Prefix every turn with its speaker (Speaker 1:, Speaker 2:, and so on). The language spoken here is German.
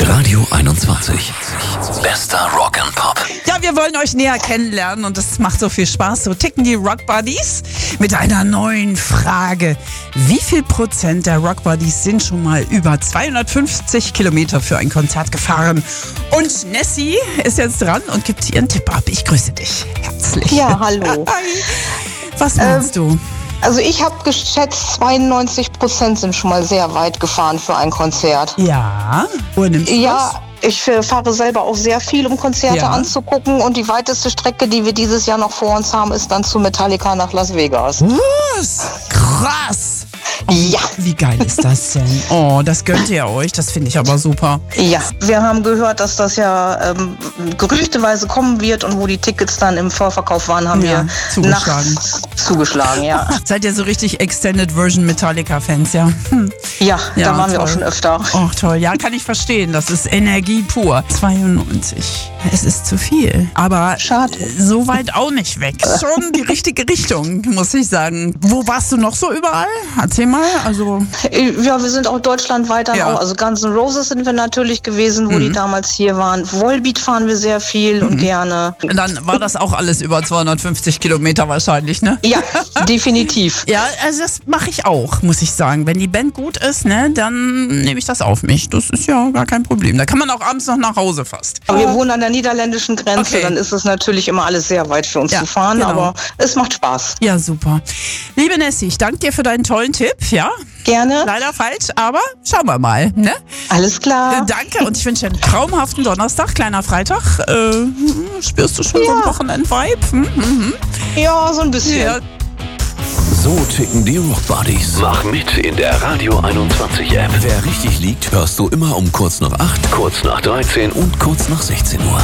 Speaker 1: Radio 21. Bester Rock'n'Pop.
Speaker 2: Ja, wir wollen euch näher kennenlernen und es macht so viel Spaß. So ticken die Rock Buddies mit einer neuen Frage. Wie viel Prozent der Rock Buddies sind schon mal über 250 Kilometer für ein Konzert gefahren? Und Nessie ist jetzt dran und gibt ihren Tipp ab. Ich grüße dich herzlich.
Speaker 3: Ja, hallo.
Speaker 2: Hi. Was meinst du?
Speaker 3: Also ich habe geschätzt, 92% sind schon mal sehr weit gefahren für ein Konzert.
Speaker 2: Ja. Wo nimmst du
Speaker 3: Ja, ich fahre selber auch sehr viel, um Konzerte anzugucken. Und die weiteste Strecke, die wir dieses Jahr noch vor uns haben, ist dann zu Metallica nach Las Vegas.
Speaker 2: Was? Krass.
Speaker 3: Ja.
Speaker 2: Wie geil ist das denn? Oh, das gönnt ihr euch. Das finde ich aber super.
Speaker 3: Ja, wir haben gehört, dass das ja gerüchteweise kommen wird. Und wo die Tickets dann im Vorverkauf waren, haben wir
Speaker 2: zugeschlagen.
Speaker 3: nachts zugeschlagen, ja.
Speaker 2: Seid ihr so richtig Extended Version Metallica-Fans, ja?
Speaker 3: Ja,
Speaker 2: Ja,
Speaker 3: da waren wir
Speaker 2: toll.
Speaker 3: auch schon öfter.
Speaker 2: Oh, toll. Ja, kann ich verstehen. Das ist Energie pur. 92. Es ist zu viel. Aber
Speaker 3: Schade.
Speaker 2: so weit auch nicht weg. Schon die richtige Richtung, muss ich sagen. Wo warst du noch so überall? Erzähl mal. Also
Speaker 3: Ja, wir sind auch deutschlandweit dann
Speaker 2: Ja.
Speaker 3: auch. Also Guns N' Roses sind wir natürlich gewesen, wo die damals hier waren. Volbeat fahren wir sehr viel und gerne.
Speaker 2: dann war das auch alles über 250 Kilometer wahrscheinlich, ne?
Speaker 3: Ja, definitiv.
Speaker 2: Ja, also das mache ich auch, muss ich sagen. Wenn die Band gut ist, ne, dann nehme ich das auf mich. Das ist ja gar kein Problem. Da kann man auch abends noch nach Hause fast.
Speaker 3: Wir wohnen an der niederländischen Grenze,
Speaker 2: Okay.
Speaker 3: dann ist es natürlich immer alles sehr weit für uns
Speaker 2: Ja,
Speaker 3: zu fahren,
Speaker 2: genau.
Speaker 3: aber es macht Spaß.
Speaker 2: Ja, super. Liebe Nessie, ich danke dir für deinen tollen Tipp. Ja,
Speaker 3: Gerne.
Speaker 2: leider falsch, aber schauen wir mal. Ne?
Speaker 3: Alles klar.
Speaker 2: Danke und ich wünsche dir einen traumhaften Donnerstag, kleiner Freitag. Spürst du schon so einen Wochenend-Vibe?
Speaker 3: Ja, so ein bisschen.
Speaker 2: Ja.
Speaker 1: So ticken die Rock Buddies. Mach mit in der Radio 21 App. Wer richtig liegt, hörst du immer um kurz nach 8, kurz nach 13 und kurz nach 16 Uhr.